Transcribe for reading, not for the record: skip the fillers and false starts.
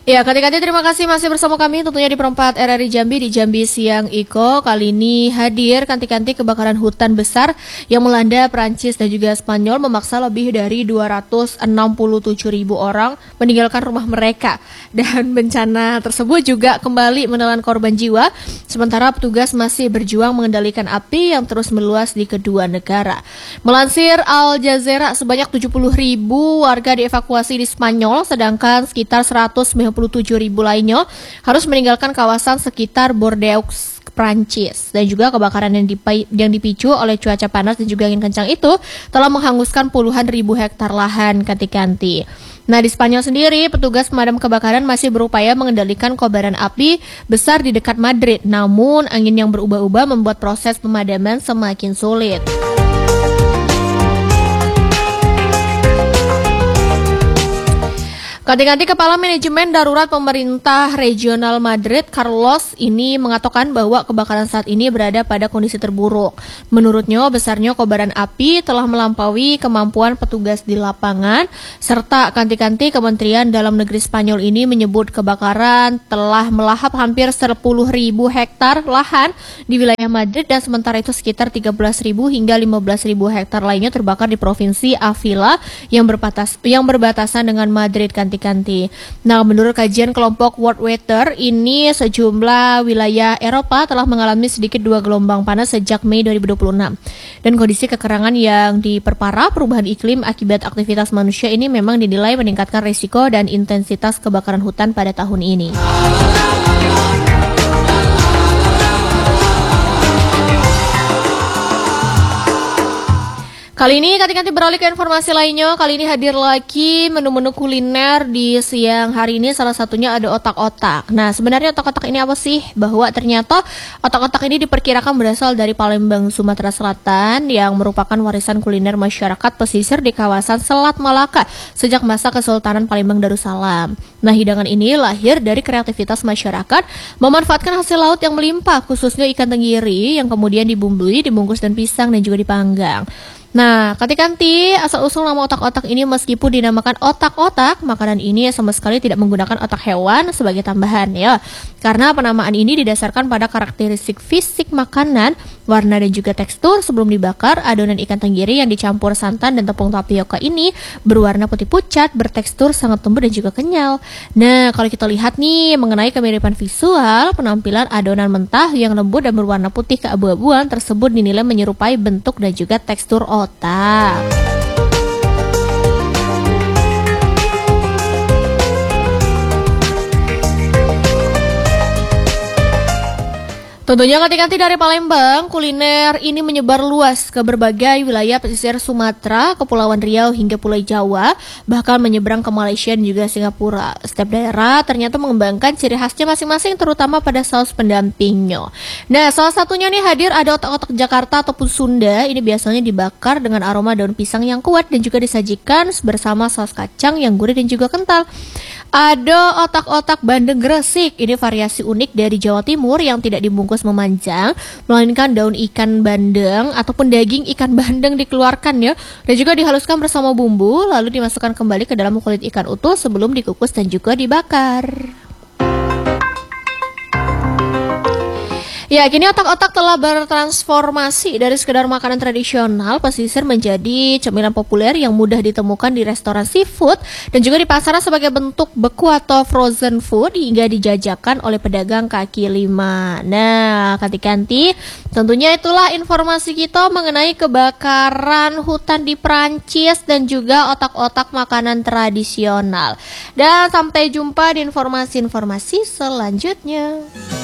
Ya, Kati-Kati terima kasih masih bersama kami tentunya di Perempat RRI Jambi di Jambi Siang Iko. Kali ini hadir Kanti-Kanti kebakaran hutan besar yang melanda Prancis dan juga Spanyol memaksa lebih dari 267.000 orang meninggalkan rumah mereka. Dan bencana tersebut juga kembali menelan korban jiwa, sementara petugas masih berjuang mengendalikan api yang terus meluas di kedua negara. Melansir Al Jazeera, sebanyak 70.000 warga dievakuasi di Spanyol, sedangkan sekitar 197.000 lainnya harus meninggalkan kawasan sekitar Bordeaux, Prancis. Dan juga kebakaran yang dipicu oleh cuaca panas dan juga angin kencang itu telah menghanguskan puluhan ribu hektar lahan, Kanti-Kanti. Nah, di Spanyol sendiri, petugas pemadam kebakaran masih berupaya mengendalikan kobaran api besar di dekat Madrid. Namun, angin yang berubah-ubah membuat proses pemadaman semakin sulit. Kanti-Kanti Kepala Manajemen Darurat Pemerintah Regional Madrid, Carlos, ini mengatakan bahwa kebakaran saat ini berada pada kondisi terburuk. Menurutnya, besarnya kobaran api telah melampaui kemampuan petugas di lapangan, serta Kanti-Kanti Kementerian Dalam Negeri Spanyol ini menyebut kebakaran telah melahap hampir 10.000 hektar lahan di wilayah Madrid, dan sementara itu sekitar 13.000 hingga 15.000 hektar lainnya terbakar di Provinsi Avila yang berbatasan dengan Madrid, Kanti-Kanti. Nah, menurut kajian kelompok World Weather, ini sejumlah wilayah Eropa telah mengalami sedikit 2 gelombang panas sejak Mei 2026. Dan kondisi kekurangan yang diperparah perubahan iklim akibat aktivitas manusia ini memang dinilai meningkatkan risiko dan intensitas kebakaran hutan pada tahun ini. Kali ini Kanti-Kanti beralih ke informasi lainnya. Kali ini hadir lagi menu-menu kuliner di siang hari ini. Salah satunya ada otak-otak. Nah, sebenarnya otak-otak ini apa sih? Bahwa ternyata otak-otak ini diperkirakan berasal dari Palembang, Sumatera Selatan, yang merupakan warisan kuliner masyarakat pesisir di kawasan Selat Malaka sejak masa Kesultanan Palembang Darussalam. Nah, hidangan ini lahir dari kreativitas masyarakat memanfaatkan hasil laut yang melimpah, khususnya ikan tenggiri yang kemudian dibumbui, dibungkus dan pisang dan juga dipanggang. Nah, Kanti-Kanti, asal-usul nama otak-otak ini meskipun dinamakan otak-otak, makanan ini sama sekali tidak menggunakan otak hewan sebagai tambahan ya. Karena penamaan ini didasarkan pada karakteristik fisik makanan, warna dan juga tekstur. Sebelum dibakar, adonan ikan tenggiri yang dicampur santan dan tepung tapioka ini berwarna putih pucat, bertekstur sangat lembut dan juga kenyal. Nah, kalau kita lihat nih mengenai kemiripan visual, penampilan adonan mentah yang lembut dan berwarna putih keabu-abuan tersebut dinilai menyerupai bentuk dan juga tekstur otak. Tentunya Kanti-Kanti dari Palembang, kuliner ini menyebar luas ke berbagai wilayah pesisir Sumatera, Kepulauan Riau hingga Pulau Jawa, bahkan menyeberang ke Malaysia dan juga Singapura. Setiap daerah ternyata mengembangkan ciri khasnya masing-masing, terutama pada saus pendampingnya. Nah, salah satunya nih hadir ada otak-otak Jakarta ataupun Sunda. Ini biasanya dibakar dengan aroma daun pisang yang kuat dan juga disajikan bersama saus kacang yang gurih dan juga kental. Ada otak-otak Bandeng Gresik. Ini variasi unik dari Jawa Timur yang tidak dibungkus memanjang, melainkan daun ikan bandeng ataupun daging ikan bandeng dikeluarkan ya, dan juga dihaluskan bersama bumbu, lalu dimasukkan kembali ke dalam kulit ikan utuh sebelum dikukus dan juga dibakar. Ya, kini otak-otak telah bertransformasi dari sekedar makanan tradisional pesisir menjadi cemilan populer yang mudah ditemukan di restoran seafood dan juga di pasaran sebagai bentuk beku atau frozen food hingga dijajakan oleh pedagang kaki lima. Nah, Kanti-Kanti, tentunya itulah informasi kita mengenai kebakaran hutan di Prancis dan juga otak-otak makanan tradisional. Dan sampai jumpa di informasi-informasi selanjutnya.